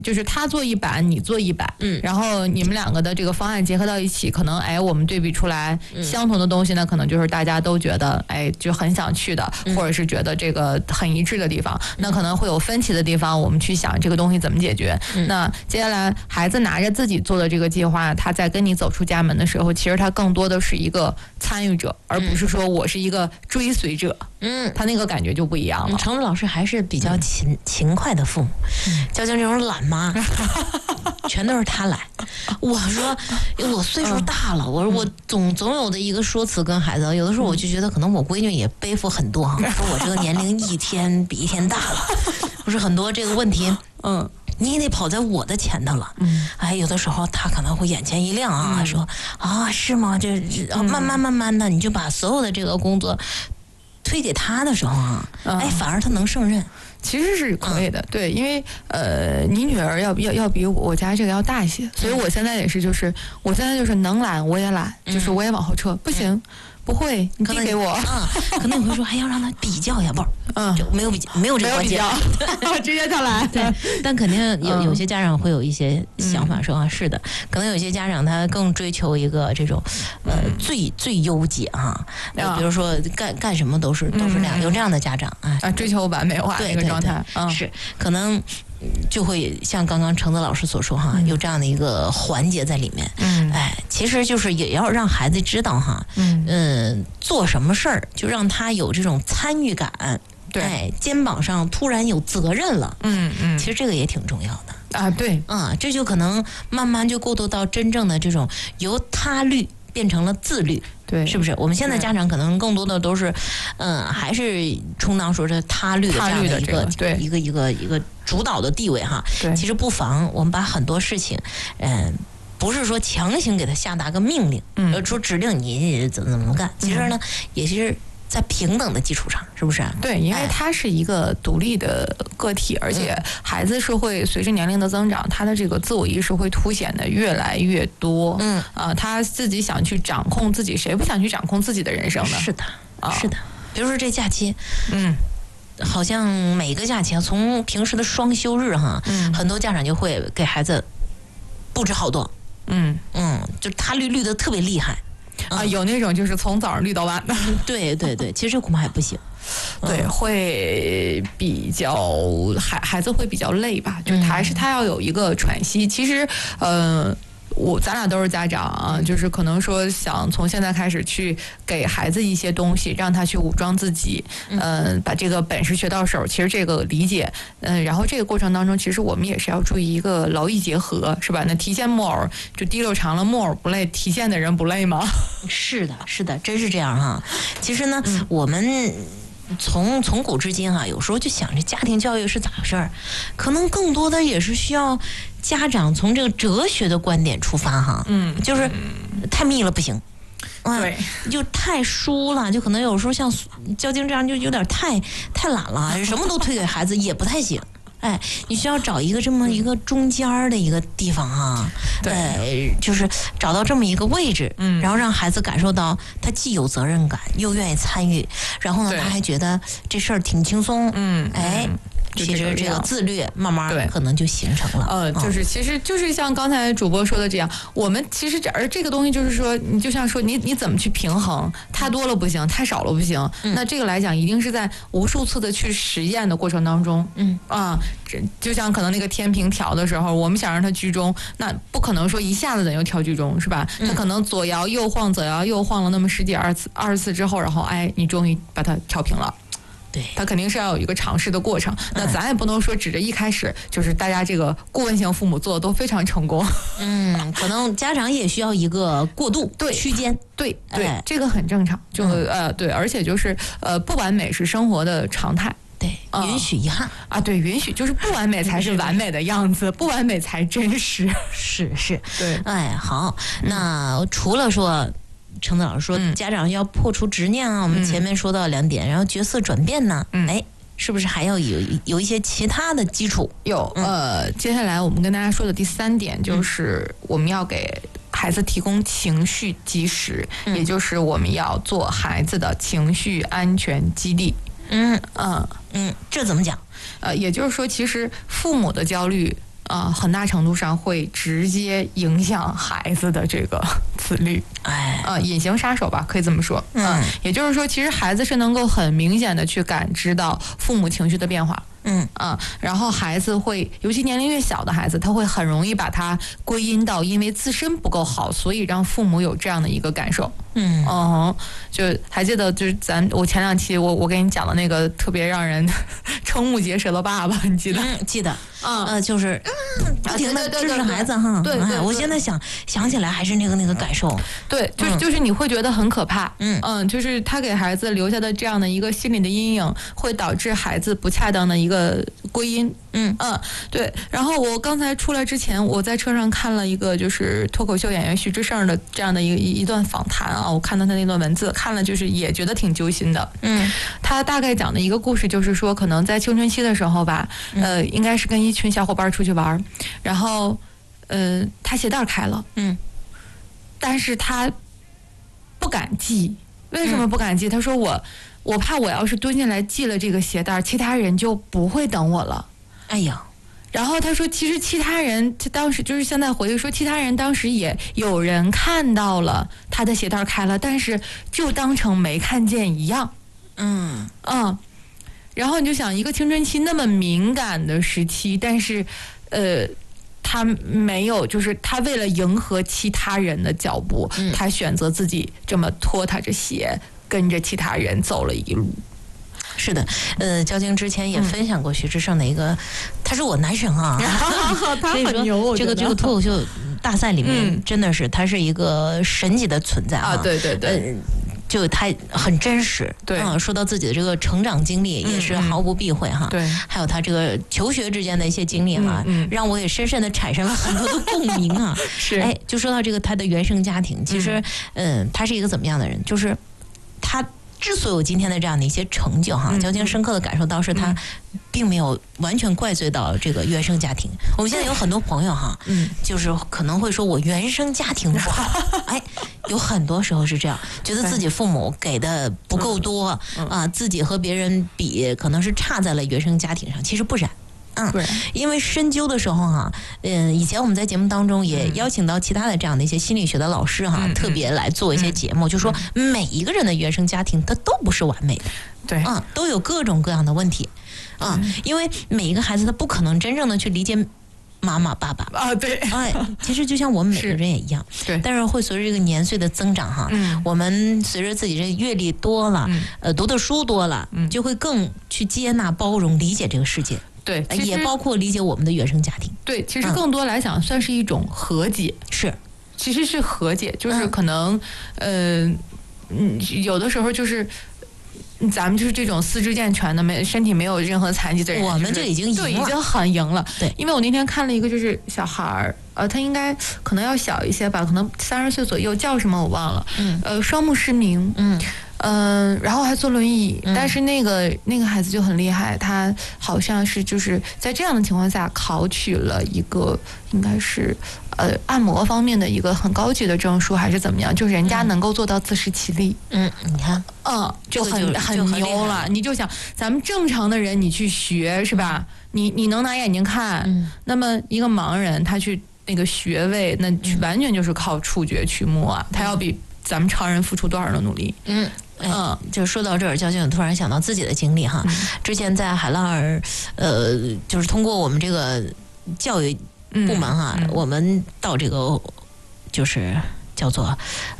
就是他做一版，你做一版，然后你们两个的这个方案结合到一起，可能我们对比出来相同的东西呢，可能就是大家都觉得就很想去的，或者是觉得这个很一致的地方，那可能会有分歧的地方，我们去想这个东西怎么解决。那接下来孩子拿着自己做的这个计划，他在跟你走出家门的时候，其实他更多的是一个参与者，而不是说我是一个追随者。他那个感觉就不一样了。 程子老师还是比较勤快的父母，交这种懒妈，全都是他来。我说我岁数大了，我说我总有的一个说辞跟孩子，有的时候我就觉得可能我闺女也背负很多哈，说我这个年龄一天比一天大了，不是很多这个问题，你也得跑在我的前头了。有的时候他可能会眼前一亮啊，说是吗？这慢慢的，你就把所有的这个工作推给他的时候啊，反而他能胜任。 其实是可以的，对，因为你女儿要比我家这个要大一些，所以我现在也是，就是我现在就是能懒我也懒，就是我也往后撤，不行。不会，你递给我。 可能你会说还要让他比较一下，不是，就没有比较，没有这个关键， 直接他来。 对，但肯定有些家长会有一些想法，说是的，可能有些家长他更追求一个这种最优解啊，比如说干什么都是那样，有这样的家长追求完美化这个状态， 是可能。就会像刚刚程子老师所说哈，有这样的一个环节在里面。其实就是也要让孩子知道哈，做什么事儿就让他有这种参与感。对，肩膀上突然有责任了。其实这个也挺重要的啊。对， 这就可能慢慢就过渡到真正的这种由他律变成了自律。 对， 是不是？我们现在家长可能更多的都是，还是充当说是他律的这样的一个主导的地位哈。其实不妨我们把很多事情，不是说强行给他下达个命令，说指令你怎么干。其实呢，也是在平等的基础上，是不是？ 对，因为他是一个独立的个体，而且孩子是会随着年龄的增长，他的这个自我意识会凸显的越来越多。他自己想去掌控自己，谁不想去掌控自己的人生呢？ 是的，是的。比如说这假期，好像每个假期从平时的双休日哈，很多家长就会给孩子布置好多，就他律的特别厉害。 有那种就是从早上绿到晚的。 对，其实恐怕还不行。 对，会比较孩子会比较累吧，就是他要有一个喘息。其实咱俩都是家长啊，就是可能说想从现在开始去给孩子一些东西，让他去武装自己，把这个本事学到手。其实这个理解，然后这个过程当中，其实我们也是要注意一个劳逸结合，是吧？那提线木偶就提溜长了，木偶不累，提线的人不累吗？ 是的，真是这样哈。其实呢，我们从古至今哈，有时候就想着家庭教育是咋回事儿，可能更多的也是需要家长从这个哲学的观点出发哈。就是太密了不行。 对， 就太疏了，就可能有时候像教经这样就有点太懒了，什么都推给孩子也不太行。你需要找一个这么一个中间的一个地方哈，就是找到这么一个位置，然后让孩子感受到他既有责任感，又愿意参与，然后呢，他还觉得这事儿挺轻松，其实这个自律慢慢可能就形成了。 就是其实就是像刚才主播说的这样，我们其实而这个东西就是说，你就像说你怎么去平衡，太多了不行，太少了不行。那这个来讲，一定是在无数次的去实验的过程当中，就像可能那个天平调的时候，我们想让它居中，那不可能说一下子就调居中，是吧？它可能左摇右晃，左摇右晃了那么十几二十次之后，然后你终于把它调平了。 对， 他肯定是要有一个尝试的过程。那咱也不能说指着一开始就是大家这个顾问型父母做的都非常成功。 可能家长也需要一个过渡区间。 对，这个很正常。就对，而且就是不完美是生活的常态。 对，允许遗憾对，允许就是不完美才是完美的样子，不完美才真实。 是， 对。 好，那除了说。程子老师说，家长要破除执念啊。我们前面说到2点，然后角色转变呢，是不是还要有一些其他的基础？ 有，接下来我们跟大家说的第3点就是我们要给孩子提供情绪基石，也就是我们要做孩子的情绪安全基地。 这怎么讲？ 也就是说，其实父母的焦虑很大程度上会直接影响孩子的这个自律，隐形杀手吧，可以这么说。也就是说，其实孩子是能够很明显的去感知到父母情绪的变化。然后孩子会，尤其年龄越小的孩子，他会很容易把它归因到因为自身不够好，所以让父母有这样的一个感受。就还记得就是我前2期我给你讲的那个特别让人瞠目结舌的爸爸，你记得？ 记得。就是不停的支持孩子哈。 对， 我现在想起来还是那个感受。 对，就是你会觉得很可怕。就是他给孩子留下的这样的一个心理的阴影，会导致孩子不恰当的一个归因。对。然后我刚才出来之前，我在车上看了一个就是脱口秀演员徐志胜的这样的一段访谈啊，我看到他那段文字，看了就是也觉得挺揪心的。他大概讲的一个故事就是说，可能在青春期的时候吧，应该是跟一群小伙伴出去玩，然后他鞋带开了，但是他不敢系。为什么不敢系？他说我怕我要是蹲下来系了这个鞋带，其他人就不会等我了。 哎呀。 然后他说，其实其他人，他当时就是现在回忆说，其他人当时也有人看到了他的鞋带开了，但是就当成没看见一样。然后你就想，一个青春期那么敏感的时期，但是他没有，就是他为了迎合其他人的脚步，他选择自己这么拖沓着鞋跟着其他人走了一路。 是的，交警之前也分享过徐志胜的一个，他是我男神啊， 他很牛。 这个脱口秀大赛里面真的是他是一个神级的存在啊！ 对。 就他很真实， 对， 说到自己的这个成长经历也是毫不避讳哈， 对， 还有他这个求学之间的一些经历哈，让我也深深的产生了很多的共鸣啊。 是， 就说到这个他的原生家庭，其实他是一个怎么样的人？就是他之所以有今天的这样的一些成就哈，交警深刻的感受到是他并没有完全怪罪到这个原生家庭。我们现在有很多朋友哈，就是可能会说我原生家庭不好，有很多时候是这样，觉得自己父母给的不够多自己和别人比可能是差在了原生家庭上，其实不然。 对， 因为深究的时候哈，以前我们在节目当中也邀请到其他的这样的一些心理学的老师哈，特别来做一些节目，就说每一个人的原生家庭它都不是完美的， 对， 都有各种各样的问题因为每一个孩子他不可能真正的去理解妈妈爸爸对， 其实就像我们每个人也一样， 对， 但是会随着这个年岁的增长哈，我们随着自己这阅历多了，读的书多了，就会更去接纳、包容、理解这个世界。 对， 也包括理解我们的原生家庭。 对，其实更多来讲算是一种和解。 是， 其实是和解，就是可能有的时候就是咱们就是这种四肢健全的身体没有任何残疾的人， 我们就已经赢了， 已经很赢了。 对， 因为我那天看了一个就是小孩儿，他应该可能要小一些吧，可能30岁左右，叫什么我忘了。双目失明。然后还坐轮椅，但是那个孩子就很厉害，他好像是就是在这样的情况下考取了一个应该是按摩方面的一个很高级的证书还是怎么样，就人家能够做到自食其力。 你看， 就很牛了。你就想咱们正常的人，你去学是吧？你能拿眼睛看，那么一个盲人他去那个学位，那完全就是靠触觉去摸啊，他要比咱们常人付出多少的努力。 就说到这儿，交警突然想到自己的经历哈。之前在海拉尔，就是通过我们这个教育部门哈，我们到这个就是叫做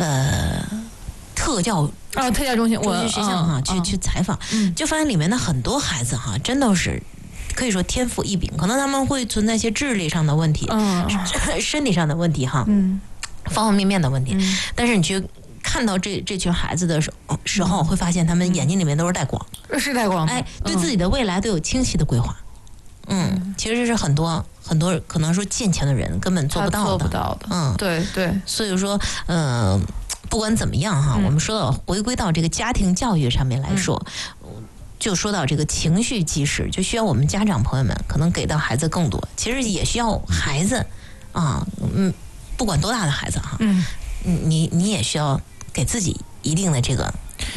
特教中心学校哈，去采访，就发现里面的很多孩子哈，真的是可以说天赋异禀，可能他们会存在一些智力上的问题，身体上的问题哈，方方面面的问题，但是你去看到这群孩子的时候，会发现他们眼睛里面都是带光， 是带光， 对自己的未来都有清晰的规划。其实这是很多可能说健全的人根本做不到的。 对。 所以说，不管怎么样哈，我们说到回归到这个家庭教育上面来说，就说到这个情绪基石，就需要我们家长朋友们可能给到孩子更多，其实也需要孩子不管多大的孩子哈，你也需要给自己一定的这个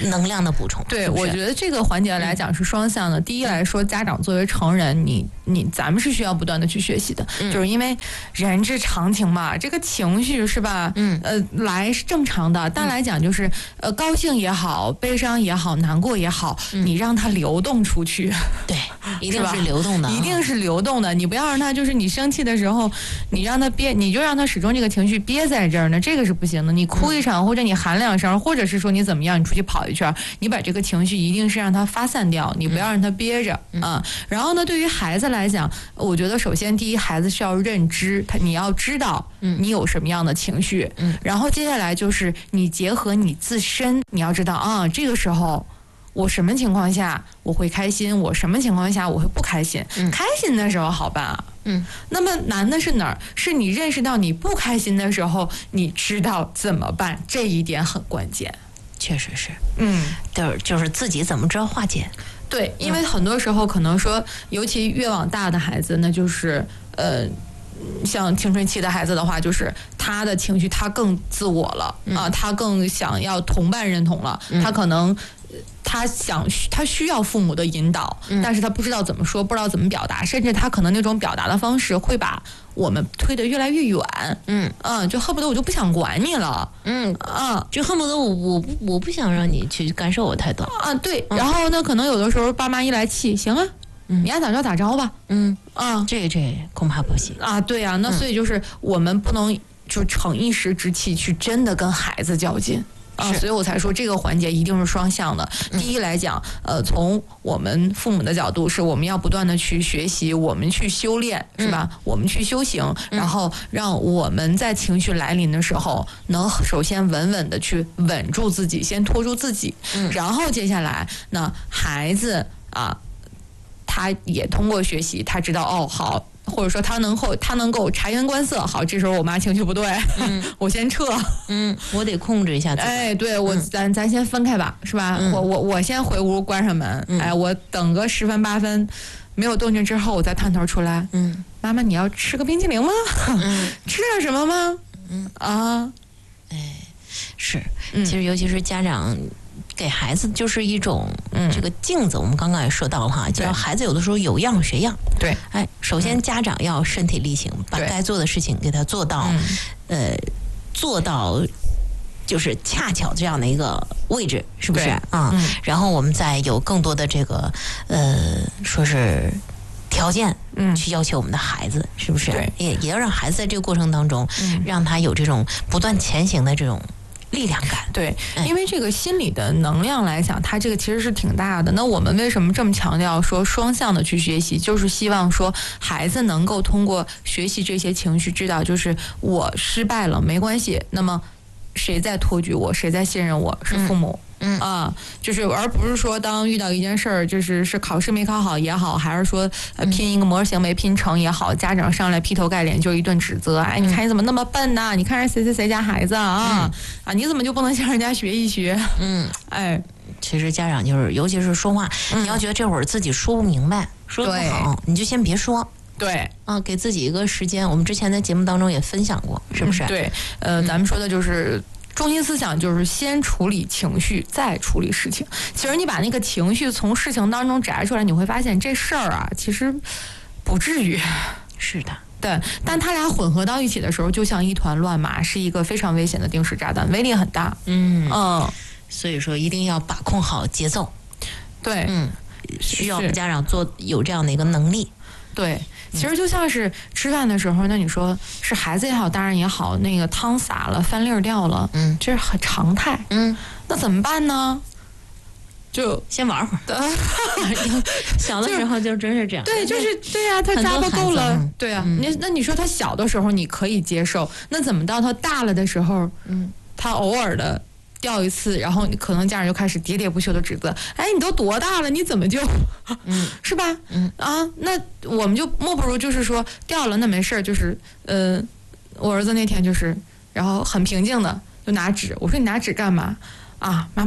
能量的补充。 对， 是不是我觉得这个环节来讲是双向的。第一来说，家长作为成人，咱们是需要不断的去学习的，就是因为人之常情嘛，这个情绪是吧？来是正常的，但来讲就是高兴也好，悲伤也好，难过也好，你让它流动出去。 对，一定是流动的， 一定是流动的。你不要让他就是你生气的时候，你让他憋，你就让他始终这个情绪憋在这儿呢，这个是不行的。你哭一场，或者你喊两声，或者是说你怎么样，你出去跑一圈，你把这个情绪一定是让它发散掉，你不要让它憋着啊。然后呢，对于孩子来讲，我觉得首先第一，孩子需要认知，你要知道你有什么样的情绪，然后接下来就是你结合你自身，你要知道啊，这个时候我什么情况下我会开心，我什么情况下我会不开心。开心的时候好办啊，那么难的是哪儿？是你认识到你不开心的时候，你知道怎么办，这一点很关键。 确实是，就是自己怎么知道化解。 对，因为很多时候可能说，尤其越往大的孩子，那就是像青春期的孩子的话，就是他的情绪他更自我了啊，他更想要同伴认同了，他可能他需要父母的引导，但是他不知道怎么说，不知道怎么表达，甚至他可能那种表达的方式会把我们推得越来越远，就恨不得我就不想管你了， 就恨不得我不想让你去干涉我太多啊，对，然后呢，可能有的时候爸妈一来气，行啊。你爱咋着咋着吧， 这恐怕不行啊，对啊，那所以就是我们不能就逞一时之气去真的跟孩子较劲啊，所以我才说这个环节一定是双向的。第一来讲，从我们父母的角度，是我们要不断的去学习，我们去修炼，是吧？我们去修行，然后让我们在情绪来临的时候，能首先稳稳的去稳住自己，先拖住自己，然后接下来那孩子啊。他也通过学习，他知道哦好，或者说他能够察言观色，好，这时候我妈情绪不对，我先撤， 我得控制一下自己。 哎，对我咱先分开吧，是吧？我先回屋关上门，哎，我等个10分8分没有动静之后，我再探头出来。妈妈，你要吃个冰淇淋吗？吃点什么吗？ 是，其实尤其是家长。给孩子就是一种这个镜子，我们刚刚也说到了哈，就是孩子有的时候有样学样。 对， 首先家长要身体力行，把该做的事情给他做到，做到就是恰巧这样的一个位置，是不是啊？然后我们再有更多的这个说是条件，去要求我们的孩子，是不是？也要让孩子在这个过程当中，让他有这种不断前行的这种。力量感， 对，因为这个心理的能量来讲，它这个其实是挺大的。那我们为什么这么强调说双向的去学习，就是希望说孩子能够通过学习这些情绪，知道就是我失败了没关系，那么谁在托举我，谁在信任我，是父母。就是而不是说当遇到一件事儿，就是考试没考好也好，还是说拼一个模型没拼成也好，家长上来劈头盖脸就一顿指责，哎，你看你怎么那么笨呢？你看人谁谁谁家孩子你怎么就不能向人家学一学？ 其实家长就是，尤其是说话，你要觉得这会儿自己说不明白，说得不好，你就先别说。 对给自己一个时间。我们之前在节目当中也分享过，是不是？ 对，咱们说的就是。中心思想就是先处理情绪，再处理事情。其实你把那个情绪从事情当中摘出来，你会发现这事儿啊，其实不至于。 是的， 对。但它俩混合到一起的时候，就像一团乱麻，是一个非常危险的定时炸弹，威力很大。 所以说一定要把控好节奏。 对， 需要家长有这样的一个能力。 对，其实就像是吃饭的时候，那你说是孩子也好，大人也好，那个汤洒了，饭粒儿掉了，这是很常态。那怎么办呢？就先玩会儿。小的时候就真是这样。 对，就是对呀，他扎巴够了。对啊，那你说他小的时候你可以接受，那怎么到他大了的时候，他偶尔的。掉一次，然后可能家长就开始喋喋不休的指责，哎，你都多大了，你怎么就，是吧？那我们就莫不如就是说掉了那没事儿，就是我儿子那天就是，然后很平静的就拿纸，我说你拿纸干嘛啊？妈妈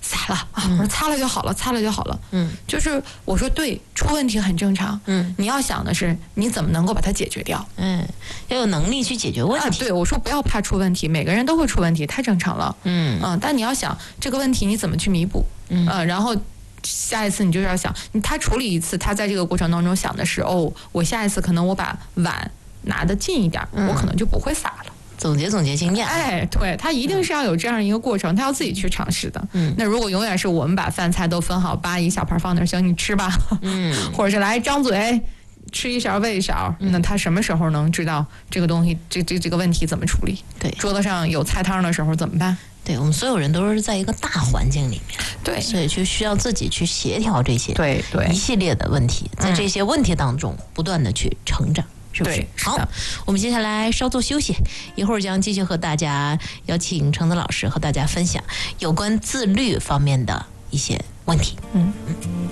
洒了啊，我说擦了就好了，擦了就好了。就是我说对，出问题很正常。你要想的是你怎么能够把它解决掉。 要有能力去解决问题。 对，我说不要怕出问题，每个人都会出问题，太正常了。但你要想这个问题你怎么去弥补。然后下一次你就是要想，他处理一次，他在这个过程当中想的是，我下一次可能我把碗拿得近一点，我可能就不会洒了。 总结经验。 对，他一定是要有这样一个过程，他要自己去尝试的。那如果永远是我们把饭菜都分好，扒一小盘放那儿，行，你吃吧。或者是来张嘴吃一勺喂一勺，那他什么时候能知道这个东西这个问题怎么处理？ 对， 桌子上有菜汤的时候怎么办？ 对，我们所有人都是在一个大环境里面， 对， 所以就需要自己去协调这些一系列的问题，在这些问题当中不断的去成长。是不是？ 对， 好，我们接下来稍作休息，一会儿将继续和大家邀请橙子老师和大家分享有关自律方面的一些问题。